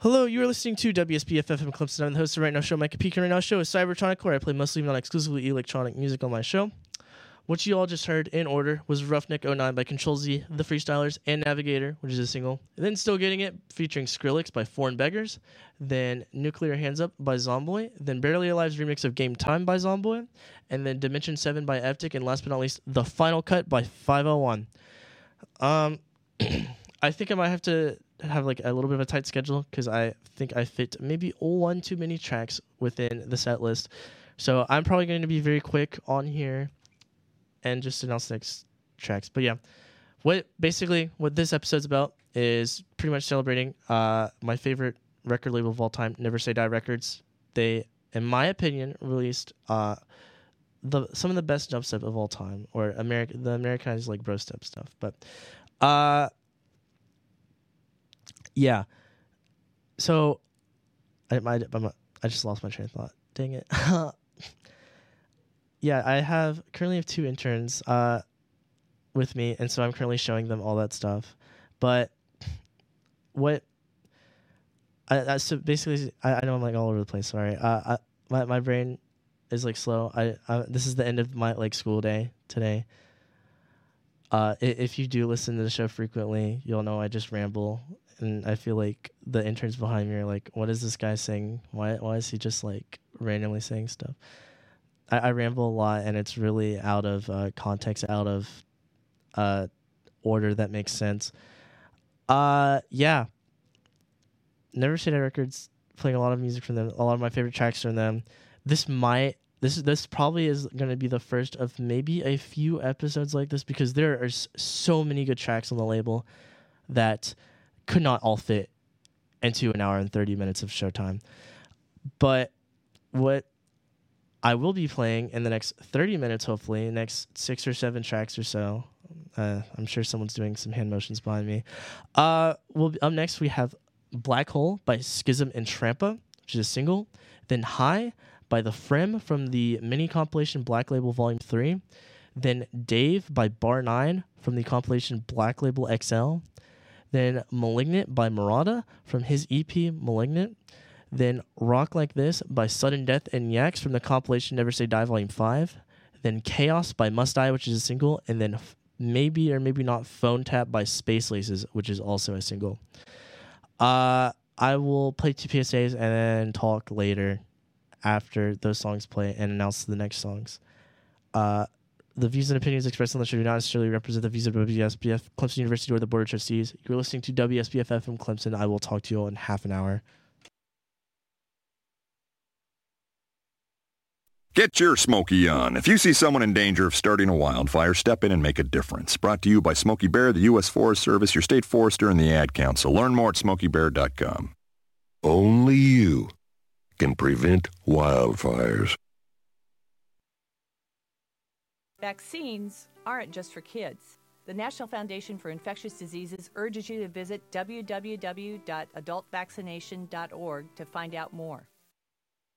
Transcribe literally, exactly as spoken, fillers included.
Hello, you are listening to W S B F F M Clemson. I'm the host of Right Now Show, Micah Peak. And Right Now Show is Cybertronic, where I play mostly non-exclusively electronic music on my show. What you all just heard in order was Roughneck oh nine by Control Z, The Freestylers, and Navigator, which is a single. And then Still Getting It, featuring Skrillex by Foreign Beggars. Then Nuclear Hands Up by Zomboy. Then Barely Alive's remix of Game Time by Zomboy. And then Dimension seven by Eptic. And last but not least, The Final Cut by five oh one. Um, I think I might have to have like a little bit of a tight schedule because I think I fit maybe one too many tracks within the set list. So I'm probably going to be very quick on here and just announce the next tracks. But yeah, what basically what this episode's about is pretty much celebrating uh, my favorite record label of all time, Never Say Die Records. They, in my opinion, released uh, the some of the best dubstep of all time, or America, the Americanized like bro step stuff. But uh, yeah, so I I, I'm a, I just lost my train of thought. Dang it. Yeah, I have currently have two interns uh, with me, and so I'm currently showing them all that stuff. But what? I, I so basically, I, I know I'm like all over the place. Sorry, uh, I, my my brain is like slow. I, I this is the end of my like school day today. Uh, if you do listen to the show frequently, you'll know I just ramble, and I feel like the interns behind me are like, "What is this guy saying? Why why is he just like randomly saying stuff?" I, I ramble a lot, and it's really out of uh, context, out of uh, order that makes sense. Uh, yeah. Never Say Die Records, playing a lot of music from them. A lot of my favorite tracks from them. This might, this this probably is going to be the first of maybe a few episodes like this, because there are so many good tracks on the label that could not all fit into an hour and thirty minutes of showtime. But what I will be playing in the next thirty minutes, hopefully, next six or seven tracks or so. Uh, I'm sure someone's doing some hand motions behind me. Uh, we'll be, up next, we have Black Hole by Schism and Trampa, which is a single. Then High by The Frem from the mini compilation Black Label Volume three. Then Dave by Bar nine from the compilation Black Label X L. Then Malignant by Murata from his E P Malignant. Then Rock Like This by Sudden Death and Yaks from the compilation Never Say Die Volume five. Then Chaos by Must I, which is a single. And then f- maybe or maybe not Phone Tap by Space Laces, which is also a single. Uh, I will play two P S As and then talk later after those songs play and announce the next songs. Uh, the views and opinions expressed on the show do not necessarily represent the views of W S B F, Clemson University, or the Board of Trustees. You're listening to W S B F F from Clemson. I will talk to you all in half an hour. Get your Smokey on. If you see someone in danger of starting a wildfire, step in and make a difference. Brought to you by Smokey Bear, the U S Forest Service, your state forester, and the Ad Council. Learn more at smokey bear dot com. Only you can prevent wildfires. Vaccines aren't just for kids. The National Foundation for Infectious Diseases urges you to visit w w w dot adult vaccination dot org to find out more.